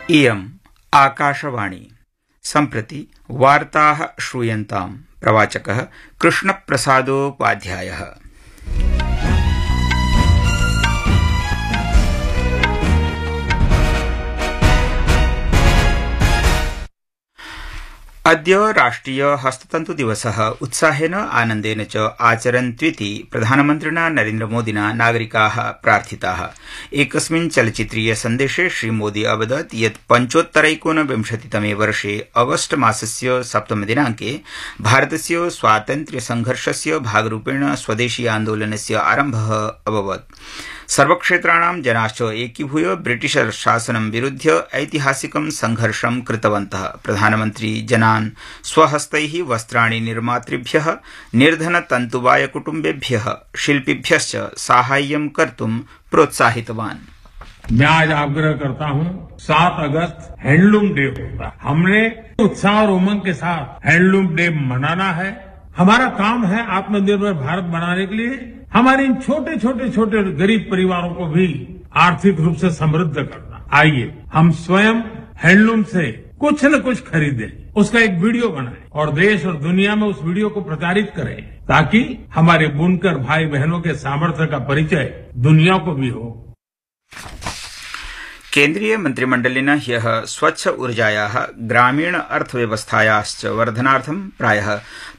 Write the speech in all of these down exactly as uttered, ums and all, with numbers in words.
इयम् आकाशवाणी। सम्प्रति वार्ताः श्रूयन्ताम्। प्रवाचकः कृष्णप्रसादोपाध्यायः। अद्य राष्ट्रिय हस्ततन्तु दिवसः उत्साहेन आनन्देन च आचरन्त्विति प्रधानमन्त्रिणा नरेन्द्रमोदिना नागरिकाः प्रार्थिताः। एकस्मिन् चलचित्रीय सन्देशे श्रीमोदी अवदत् यत् पञ्चोत्तरैकोनविंशतितमे वर्षे अगस्ट मासस्य सप्तमदिनाङ्के भारतस्य स्वातन्त्र्यसंघर्षस्य भागरूपेण स्वदेशी आन्दोलनस्य आरम्भः अभवत्। सर्वक्षेत्राणां जनाश्च एकीभूय ब्रिटिश शासनं विरुध्य ऐतिहासिकं संघर्षं कृतवन्तः। प्रधानमन्त्री जनान् स्वहस्तैः वस्त्राणि निर्मातृभ्यः, निर्धनतन्तुवाय कुटुम्बेभ्यः, शिल्पिभ्यश्च साहाय्यं कर्तुं प्रोत्साहितवान्। मैं आज आग्रह करता हूं, सात अगस्त हैंडलूम डे होता है। हमने उत्साह और उमंग के साथ हैंडलूम डे मनाना है। हमारा काम है आत्मनिर्भर भारत बनाने के लिए हमारे इन छोटे छोटे छोटे गरीब परिवारों को भी आर्थिक रूप से समृद्ध करना। आइए हम स्वयं हैंडलूम से कुछ न कुछ खरीदें, उसका एक वीडियो बनाएं और देश और दुनिया में उस वीडियो को प्रचारित करें, ताकि हमारे बुनकर भाई बहनों के सामर्थ्य का परिचय दुनिया को भी हो। केन्द्रीय मन्त्रिमण्डलेन ह्यः स्वच्छ ऊर्जायाः ग्रामीण अर्थव्यवस्थायाश्च वर्धनार्थं प्रायः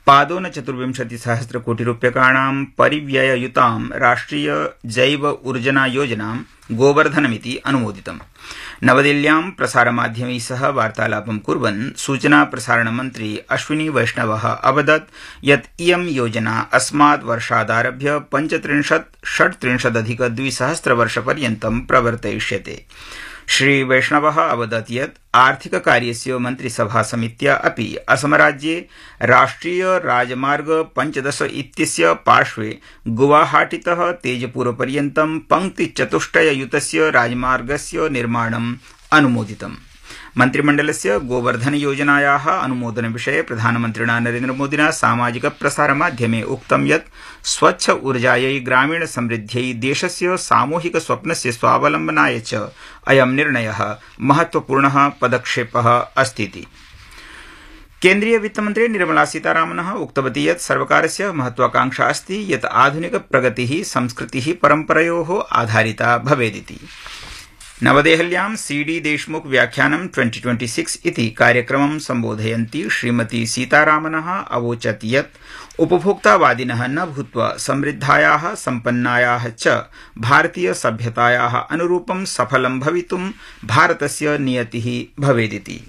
पादोनचतुर्विंशतिसहस्रकोटिरूप्यकाणां परिव्यययुतां राष्ट्रिय जैव ऊर्जना योजनां गोवर्धनमिति अनुमोदितम्। नवदिल्ल्यां प्रसारमाध्यमैः सह वार्तालापं कुर्वन् सूचना प्रसारणमन्त्री अश्विनी वैष्णवः अवदत् यत् इयं योजना अस्मात् वर्षादारभ्य पञ्चत्रिंशत् षट्त्रिंशदधिक द्विसहस्रवर्षपर्यन्तं प्रवर्तयिष्यते। श्री वैष्णवः अवदत् यत् आर्थिककार्यस्य मन्त्रिसभासमित्या अपि असमराज्ये राष्ट्रिय राजमार्ग पञ्चदश इत्यस्य पार्श्वे गुवाहाटीतः तेजपुरपर्यन्तं पङ्क्तिचतुष्टययुतस्य राजमार्गस्य निर्माणम् अनुमोदितम्। मन्त्रिमण्डलस्य गोवर्धन योजनायाः अनुमोदनविषये प्रधानमन्त्रिणा नरेन्द्रमोदिना सामाजिक प्रसारमाध्यमे उक्तं यत् स्वच्छ ऊर्जायै ग्रामीण समृद्ध्यै देशस्य सामूहिक स्वप्नस्य स्वावलम्बनाय च अयं निर्णयः महत्वपूर्णः पदक्षेपः अस्तीति। केन्द्रीय वित्तमन्त्री निर्मला सीतारामनः उक्तवती यत् सर्वकारस्य महत्वाकांक्षा अस्ति यत् आधुनिक प्रगतिः संस्कृतिः परम्परयोः आधारिता भवेदिति। नवदेहल्यां सीडी देशमुख व्याख्यानं ट्वेंटी ट्वेंटी सिक्स इति कार्यक्रमं सम्बोधयन्ती श्रीमती सीतारामनः अवोचत् यत् उपभोक्तावादिनः न भूत्वा समृद्धायाः सम्पन्नायाः च भारतीय सभ्यतायाः अनुरूपं सफलं भवितुं भारतस्य नियतिः भवेदिति।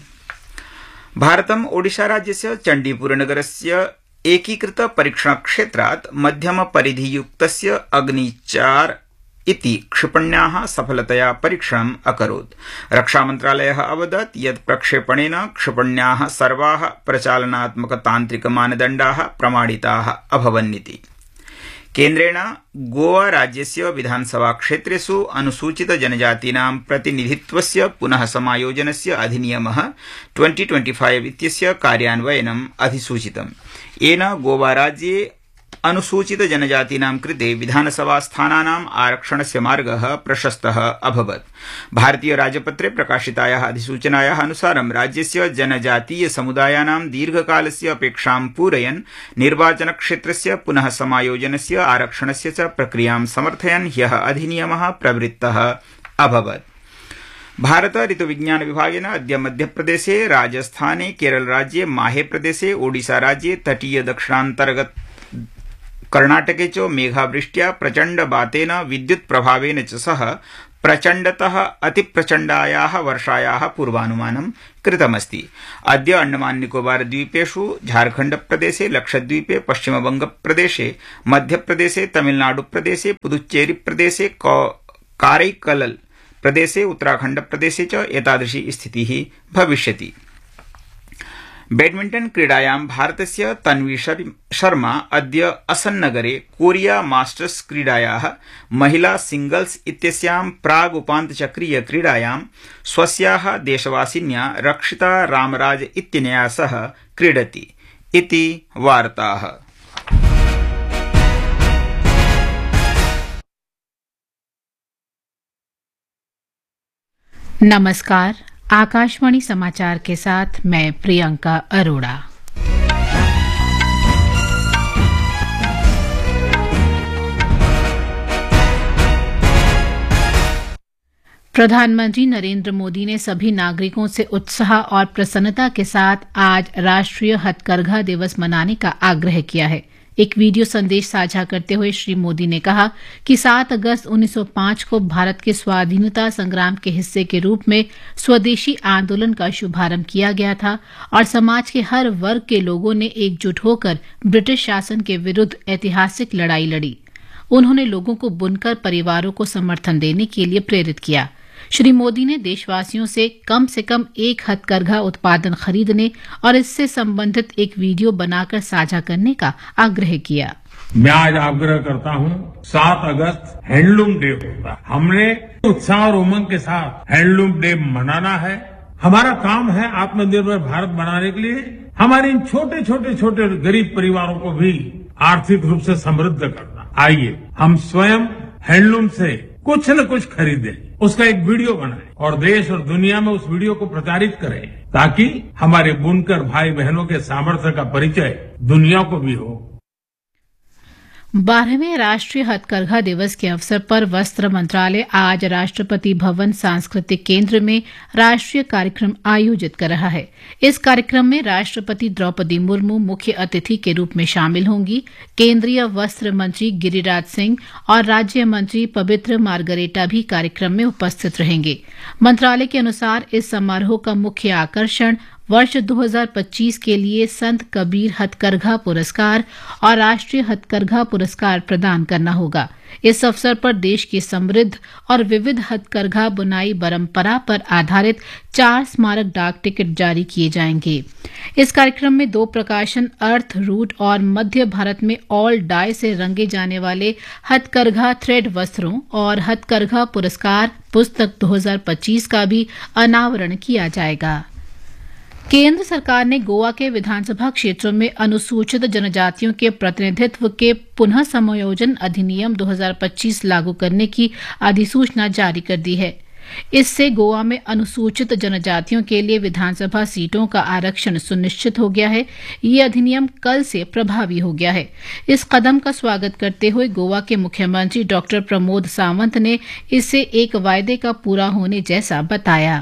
भारतम् ओडिशाराज्यस्य चण्डीपुरनगरस्य एकीकृत परीक्षणक्षेत्रात् मध्यमपरिधियुक्तस्य अग्निचार इति क्षिपण्याः सफलतया परीक्षणम् अकरोत्। रक्षामन्त्रालयः अवदत् यत् प्रक्षेपणेन क्षिपण्याः सर्वाः प्रचालनात्मकतान्त्रिकमानदण्डाः प्रमाणिताः अभवन्निति। केन्द्रेण गोवा राज्यस्य विधानसभाक्षेत्रेषु अनुसूचितजनजातीनां प्रतिनिधित्वस्य पुनः समायोजनस्य अधिनियमः ट्वेंटी ट्वेंटी फाइव इत्यस्य कार्यान्वयनम् अधिसूचितम्। येन गोवा राज्ये अनुसूचित जनजातीनां कृते विधानसभा स्थानानाम् आरक्षणस्य मार्गः प्रशस्तः अभवत्। भारतीय राजपत्रे प्रकाशितायाः अधिसूचनायाः अनुसारं राज्यस्य जनजातीय समुदायानां दीर्घकालस्य अपेक्षां पूरयन् निर्वाचनक्षेत्रस्य पुनः समायोजनस्य आरक्षणस्य च प्रक्रियां समर्थयन् ह्यः अधिनियमः प्रवृत्तः अभवत्। भारत ऋतुविज्ञान विभागेन अद्य मध्यप्रदेशे, राजस्थाने, केरलराज्ये, माहेप्रदेशे, ओडिशाराज्ये, तटीय दक्षिणान्तर्गत कर्णाटके च मेघावृष्ट्या प्रचण्डवातेन विद्युत्प्रभावेन च सह प्रचण्डतः अतिप्रचण्डायाः वर्षायाः पूर्वानुमानं कृतमस्ति। अद्य अंडमान निकोबार द्वीपेषु, झारखण्डप्रदेशे, लक्षद्वीपे, पश्चिमबंगप्रदेशे, मध्यप्रदेशे, तमिलनाडुप्रदेशे, पुदुच्चेरीप्रदेशे, काరైकलल प्रदेशे, उत्तराखण्डप्रदेशे च एतादृशी स्थितिः भविष्यति। बैडमिंटन क्रीडायां भारतस्य तन्वी शर्मा अद्य असन्नगरे कोरिया मास्टर्स क्रीडायाः महिला सिंगल्स इत्यस्यां प्राग् उपान्तचक्रीय क्रीडायां स्वस्याः देशवासिन्या रक्षिता रामराज इत्यनया सह क्रीडति इति वार्ताः। नमस्कार, आकाशवाणी समाचार के साथ मैं प्रियंका अरोड़ा। प्रधानमंत्री नरेंद्र मोदी ने सभी नागरिकों से उत्साह और प्रसन्नता के साथ आज राष्ट्रीय हथकरघा दिवस मनाने का आग्रह किया है। एक वीडियो संदेश साझा करते हुए श्री मोदी ने कहा कि सात अगस्त उन्नीस सौ पाँच को भारत के स्वाधीनता संग्राम के हिस्से के रूप में स्वदेशी आंदोलन का शुभारंभ किया गया था और समाज के हर वर्ग के लोगों ने एकजुट होकर ब्रिटिश शासन के विरुद्ध ऐतिहासिक लड़ाई लड़ी। उन्होंने लोगों को बुनकर परिवारों को समर्थन देने के लिए प्रेरित किया। श्री मोदी ने देशवासियों से कम से कम एक हथकरघा उत्पादन खरीदने और इससे संबंधित एक वीडियो बनाकर साझा करने का आग्रह किया। मैं आज आग्रह करता हूँ, सात अगस्त हैंडलूम डे होता है। हमने उत्साह और उमंग के साथ हैंडलूम डे मनाना है। हमारा काम है आत्मनिर्भर भारत बनाने के लिए हमारे इन छोटे छोटे छोटे गरीब परिवारों को भी आर्थिक रूप से समृद्ध करना। आइए हम स्वयं हैंडलूम से कुछ न कुछ खरीदें, उसका एक वीडियो बनाएं और देश और दुनिया में उस वीडियो को प्रचारित करें ताकि हमारे बुनकर भाई बहनों के सामर्थ्य का परिचय दुनिया को भी हो। बारहवें राष्ट्रीय हथकरघा दिवस के अवसर पर वस्त्र मंत्रालय आज राष्ट्रपति भवन सांस्कृतिक केंद्र में राष्ट्रीय कार्यक्रम आयोजित कर रहा है। इस कार्यक्रम में राष्ट्रपति द्रौपदी मुर्मू मुख्य अतिथि के रूप में शामिल होंगी। केंद्रीय वस्त्र मंत्री गिरिराज सिंह और राज्य मंत्री पवित्र मार्गरेटा भी कार्यक्रम में उपस्थित रहेंगे। मंत्रालय के अनुसार इस समारोह का मुख्य आकर्षण वर्ष दो हज़ार पच्चीस के लिए संत कबीर हथकरघा पुरस्कार और राष्ट्रीय हथकरघा पुरस्कार प्रदान करना होगा। इस अवसर पर देश की समृद्ध और विविध हथकरघा बुनाई परंपरा पर आधारित चार स्मारक डाक टिकट जारी किए जाएंगे। इस कार्यक्रम में दो प्रकाशन अर्थ रूट और मध्य भारत में ऑल डाई से रंगे जाने वाले हथकरघा थ्रेड वस्त्रों और हथकरघा पुरस्कार पुस्तक दो हज़ार पच्चीस का भी अनावरण किया जाएगा। केंद्र सरकार ने गोवा के विधानसभा क्षेत्रों में अनुसूचित जनजातियों के प्रतिनिधित्व के पुनः समायोजन अधिनियम दो हज़ार पच्चीस लागू करने की अधिसूचना जारी कर दी है। इससे गोवा में अनुसूचित जनजातियों के लिए विधानसभा सीटों का आरक्षण सुनिश्चित हो गया है। ये अधिनियम कल से प्रभावी हो गया है। इस कदम का स्वागत करते हुए गोवा के मुख्यमंत्री डॉक्टर प्रमोद सावंत ने इसे एक वायदे का पूरा होने जैसा बताया।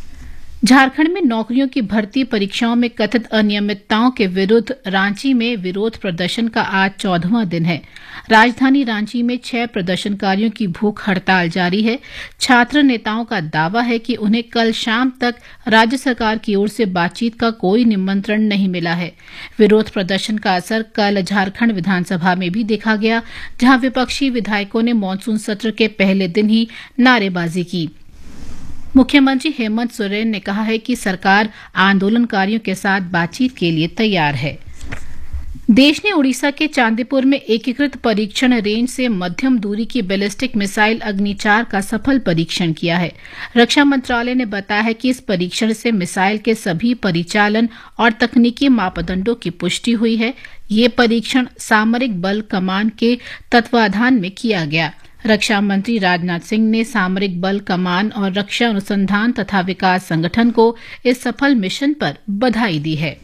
झारखंड में नौकरियों की भर्ती परीक्षाओं में कथित अनियमितताओं के विरुद्ध रांची में विरोध प्रदर्शन का आज चौदहवां दिन है। राजधानी रांची में छह प्रदर्शनकारियों की भूख हड़ताल जारी है। छात्र नेताओं का दावा है कि उन्हें कल शाम तक राज्य सरकार की ओर से बातचीत का कोई निमंत्रण नहीं मिला है। विरोध प्रदर्शन का असर कल झारखंड विधानसभा में भी देखा गया, जहां विपक्षी विधायकों ने मानसून सत्र के पहले दिन ही नारेबाजी की। मुख्यमंत्री हेमंत सोरेन ने कहा है कि सरकार आंदोलनकारियों के साथ बातचीत के लिए तैयार है। देश ने उड़ीसा के चांदीपुर में एकीकृत परीक्षण रेंज से मध्यम दूरी की बैलिस्टिक मिसाइल अग्नि चार का सफल परीक्षण किया है। रक्षा मंत्रालय ने बताया है कि इस परीक्षण से मिसाइल के सभी परिचालन और तकनीकी मापदंडों की पुष्टि हुई है। ये परीक्षण सामरिक बल कमान के तत्वाधान में किया गया। रक्षा मंत्री राजनाथ सिंह ने सामरिक बल कमान और रक्षा अनुसंधान तथा विकास संगठन को इस सफल मिशन पर बधाई दी है।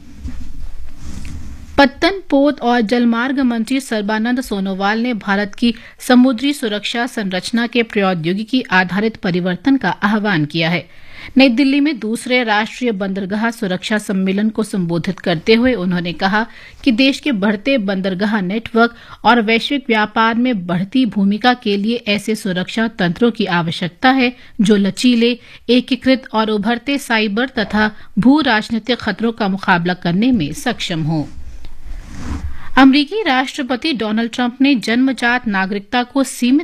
पत्तन, पोत और जलमार्ग मंत्री सर्बानंद सोनोवाल ने भारत की समुद्री सुरक्षा संरचना के प्रौद्योगिकी आधारित परिवर्तन का आह्वान किया है। नई दिल्ली में दूसरे राष्ट्रीय बंदरगाह सुरक्षा सम्मेलन को संबोधित करते हुए उन्होंने कहा कि देश के बढ़ते बंदरगाह नेटवर्क और वैश्विक व्यापार में बढ़ती भूमिका के लिए ऐसे सुरक्षा तंत्रों की आवश्यकता है जो लचीले, एकीकृत और उभरते साइबर तथा भू राजनीतिक खतरों का मुकाबला करने में सक्षम हों। अमरीकी राष्ट्रपति डोनाल्ड ट्रंप ने जन्मजात नागरिकता को सीमित